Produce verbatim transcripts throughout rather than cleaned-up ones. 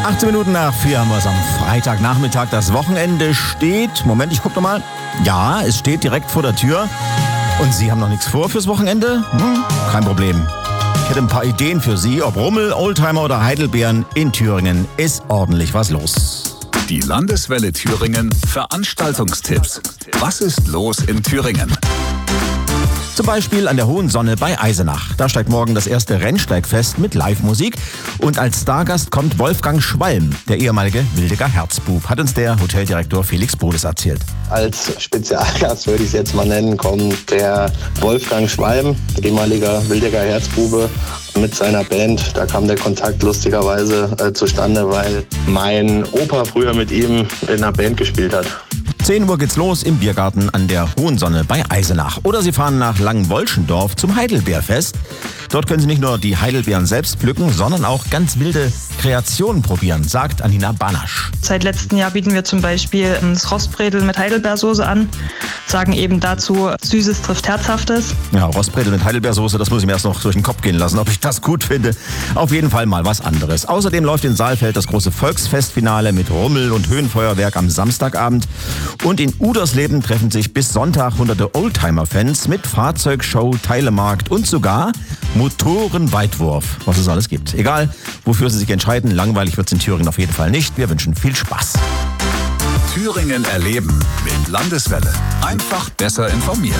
achtzehn Minuten nach vier haben wir es am Freitagnachmittag. Das Wochenende steht, Moment, ich guck noch mal. Ja, es steht direkt vor der Tür. Und Sie haben noch nichts vor fürs Wochenende? Hm, kein Problem. Ich hätte ein paar Ideen für Sie. Ob Rummel, Oldtimer oder Heidelbeeren, in Thüringen ist ordentlich was los. Die Landeswelle Thüringen Veranstaltungstipps. Was ist los in Thüringen? Zum Beispiel an der Hohen Sonne bei Eisenach. Da steigt morgen das erste Rennsteigfest mit Live-Musik. Und als Stargast kommt Wolfgang Schwalm, der ehemalige Wildecker Herzbub, hat uns der Hoteldirektor Felix Bodes erzählt. Als Spezialgast würde ich es jetzt mal nennen, kommt der Wolfgang Schwalm, ehemaliger Wildecker Herzbube, mit seiner Band. Da kam der Kontakt lustigerweise äh, zustande, weil mein Opa früher mit ihm in einer Band gespielt hat. zehn Uhr geht's los im Biergarten an der Hohen Sonne bei Eisenach. Oder Sie fahren nach Langenwolschendorf zum Heidelbeerfest. Dort können Sie nicht nur die Heidelbeeren selbst pflücken, sondern auch ganz wilde Kreationen probieren, sagt Anina Banasch. Seit letztem Jahr bieten wir zum Beispiel das Rostbredel mit Heidelbeersoße an, sagen eben dazu, Süßes trifft Herzhaftes. Ja, Rostbredel mit Heidelbeersoße, das muss ich mir erst noch durch den Kopf gehen lassen, ob ich das gut finde. Auf jeden Fall mal was anderes. Außerdem läuft in Saalfeld das große Volksfestfinale mit Rummel und Höhenfeuerwerk am Samstagabend. Und in Udersleben treffen sich bis Sonntag hunderte Oldtimer-Fans mit Fahrzeugshow, Teilemarkt und sogar Motorenweitwurf, was es alles gibt. Egal, wofür Sie sich entscheiden, langweilig wird es in Thüringen auf jeden Fall nicht. Wir wünschen viel Spaß. Thüringen erleben mit Landeswelle. Einfach besser informiert.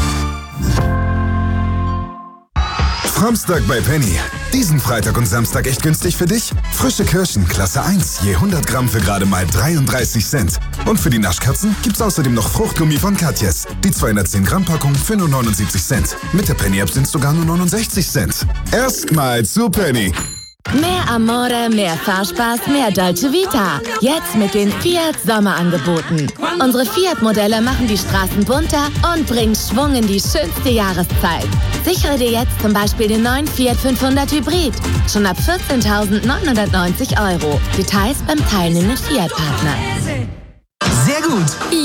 Samstag bei Penny. Diesen Freitag und Samstag echt günstig für dich? Frische Kirschen, Klasse eins, je hundert Gramm für gerade mal dreiunddreißig Cent. Und für die Naschkatzen gibt's außerdem noch Fruchtgummi von Katjes. Die zweihundertzehn Gramm Packung für nur neunundsiebzig Cent. Mit der Penny-App sind's sogar nur neunundsechzig Cent. Erstmal zu Penny. Mehr Amore, mehr Fahrspaß, mehr Dolce Vita. Jetzt mit den Fiat Sommerangeboten. Unsere Fiat-Modelle machen die Straßen bunter und bringen Schwung in die schönste Jahreszeit. Sichere dir jetzt zum Beispiel den neuen Fiat fünfhundert Hybrid. Schon ab vierzehntausendneunhundertneunzig Euro. Details beim teilnehmenden Fiat-Partner. Sehr gut.